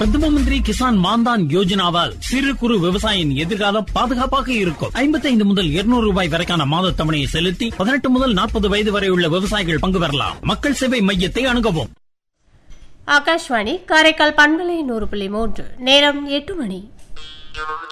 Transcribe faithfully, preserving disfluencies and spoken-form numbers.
பிரதம மந்திரி கிசான் மான்தான் யோஜனாவால் சிறு குறு விவசாயியின் எதிர்காலம் பாதுகாப்பாக இருக்கும். ஐம்பத்தி ஐந்து முதல் இருநூறு ரூபாய் வரைக்கான மாத தவணையை செலுத்தி பதினெட்டு முதல் நாற்பது வயது வரை உள்ள விவசாயிகள் பங்கு பெறலாம். மக்கள் சேவை மையத்தை அணுகவும். ஆகாஷ்வாணி காரைக்கால் பண்பலை நூறு புள்ளி மூன்று நேரம் எட்டு மணி.